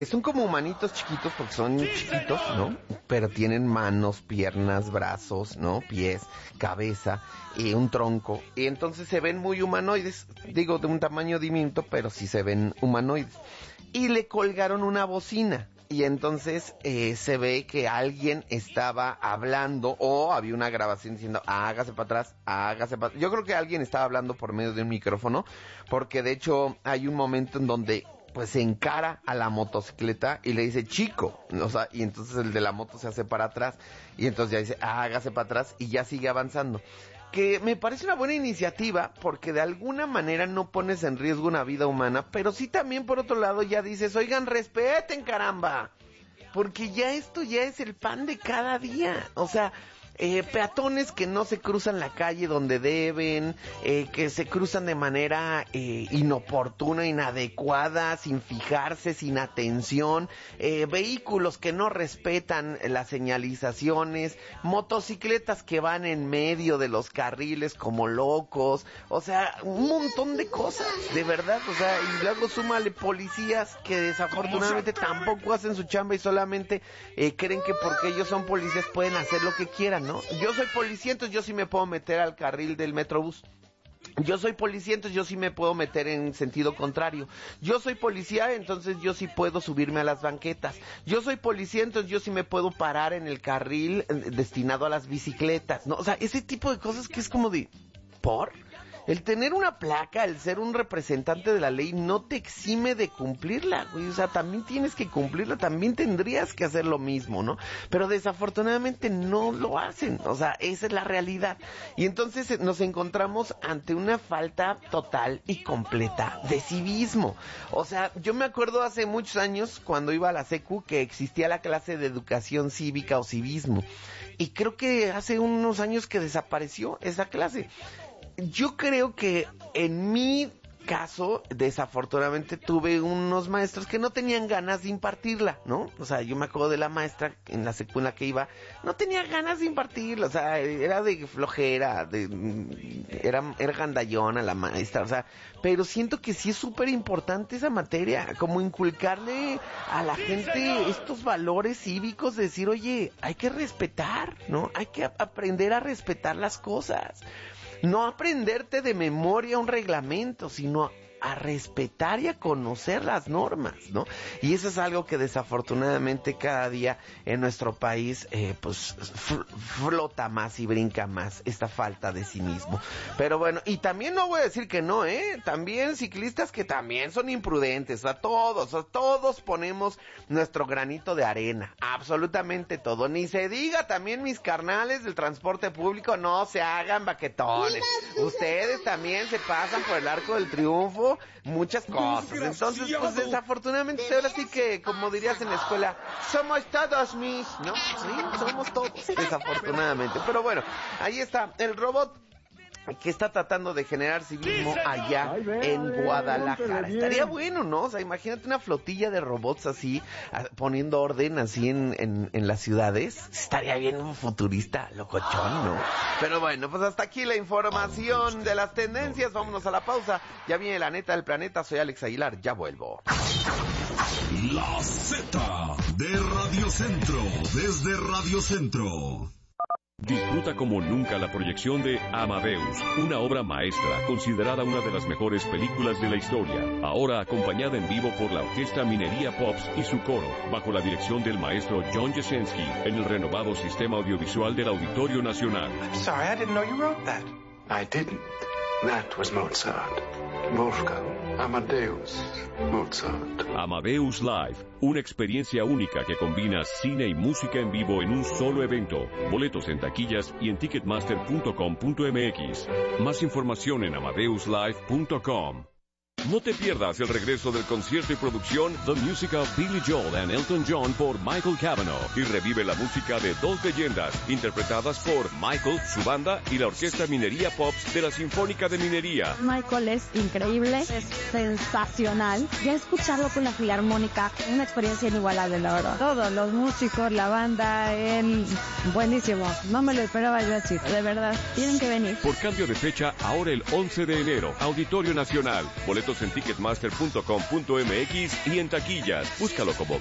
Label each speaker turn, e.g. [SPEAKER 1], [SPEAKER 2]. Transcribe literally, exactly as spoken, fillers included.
[SPEAKER 1] Son como humanitos chiquitos porque son chiquitos, ¿no? Pero tienen manos, piernas, brazos, ¿no? Pies, cabeza, y un tronco. Y entonces se ven muy humanoides. Digo, de un tamaño diminuto, pero sí se ven humanoides. Y le colgaron una bocina. Y entonces eh, se ve que alguien estaba hablando o había una grabación diciendo hágase para atrás, hágase para atrás. Yo creo que alguien estaba hablando por medio de un micrófono, porque de hecho hay un momento en donde pues se encara a la motocicleta y le dice chico, o sea, y entonces el de la moto se hace para atrás y entonces ya dice hágase para atrás y ya sigue avanzando. Que me parece una buena iniciativa porque de alguna manera no pones en riesgo una vida humana, pero sí también por otro lado ya dices, oigan, respeten, caramba, porque ya esto ya es el pan de cada día, o sea, eh, peatones que no se cruzan la calle donde deben, eh, que se cruzan de manera eh, inoportuna, inadecuada, sin fijarse, sin atención, eh, vehículos que no respetan las señalizaciones, motocicletas que van en medio de los carriles como locos, o sea, un montón de cosas, de verdad, o sea, y luego súmale policías que desafortunadamente tampoco hacen su chamba y solamente eh, creen que porque ellos son policías pueden hacer lo que quieran, ¿no? Yo soy policía, entonces yo sí me puedo meter al carril del Metrobús. Yo soy policía, entonces yo sí me puedo meter en sentido contrario. Yo soy policía, entonces yo sí puedo subirme a las banquetas. Yo soy policía, entonces yo sí me puedo parar en el carril destinado a las bicicletas, ¿no? O sea, ese tipo de cosas que es como de... ¿por? El tener una placa, el ser un representante de la ley no te exime de cumplirla, güey, o sea, también tienes que cumplirla, también tendrías que hacer lo mismo, ¿no? Pero desafortunadamente no lo hacen, o sea, esa es la realidad. Y entonces nos encontramos ante una falta total y completa de civismo. O sea, yo me acuerdo hace muchos años cuando iba a la secu que existía la clase de educación cívica o civismo. Y creo que hace unos años que desapareció esa clase. Yo creo que en mi caso, desafortunadamente tuve unos maestros que no tenían ganas de impartirla, ¿no? O sea, yo me acuerdo de la maestra en la secundaria que iba, no tenía ganas de impartirla, o sea, era de flojera, de, era, era gandallona la maestra, o sea, pero siento que sí es súper importante esa materia, como inculcarle a la gente estos valores cívicos, de decir, oye, hay que respetar, ¿no? Hay que aprender a respetar las cosas. No aprenderte de memoria un reglamento, sino a respetar y a conocer las normas, ¿no? Y eso es algo que desafortunadamente cada día en nuestro país eh, pues fl- flota más y brinca más esta falta de civismo. Pero bueno, y también no voy a decir que no, ¿eh? También ciclistas que también son imprudentes, a todos, a todos ponemos nuestro granito de arena, absolutamente todo. Ni se diga también mis carnales del transporte público, no se hagan baquetones. Ustedes también se pasan por el Arco del Triunfo, muchas cosas. Entonces, pues desafortunadamente ahora sí que, como dirías en la escuela, somos todos mis, ¿no? Sí, somos todos, desafortunadamente. Pero bueno, ahí está el robot que está tratando de generar civismo allá en Guadalajara. Estaría bueno, ¿no? O sea, imagínate una flotilla de robots así, a, poniendo orden así en, en, en las ciudades. Estaría bien un futurista locochón, ¿no? Pero bueno, pues hasta aquí la información de las tendencias. Vámonos a la pausa. Ya viene la neta del planeta. Soy Alex Aguilar. Ya vuelvo.
[SPEAKER 2] La Z de Radio Centro. Desde Radio Centro.
[SPEAKER 3] Disfruta como nunca la proyección de Amadeus, una obra maestra considerada una de las mejores películas de la historia, ahora acompañada en vivo por la Orquesta Minería Pops y su coro, bajo la dirección del maestro John Jasenski, en el renovado sistema audiovisual del Auditorio Nacional.
[SPEAKER 4] I'm sorry, I didn't know you wrote that. I didn't. That was Mozart. Wolfgang Amadeus Mozart.
[SPEAKER 3] Amadeus Live, una experiencia única que combina cine y música en vivo en un solo evento. Boletos en taquillas y en ticketmaster punto com punto m x. Más información en amadeus live punto com. No te pierdas el regreso del concierto y producción The Music of Billy Joel and Elton John por Michael Cavanaugh, y revive la música de dos leyendas interpretadas por Michael, su banda y la Orquesta Minería Pops de la Sinfónica de Minería.
[SPEAKER 5] Michael es increíble, es sensacional. Ya escucharlo con la filarmónica, una experiencia inigualable, la verdad. Todos los músicos, la banda, él, buenísimo. No me lo esperaba yo así, de verdad. Tienen que venir.
[SPEAKER 3] Por cambio de fecha, ahora el once de enero, Auditorio Nacional. Boletos boletos en ticketmaster punto com punto m x y en taquillas. Búscalo como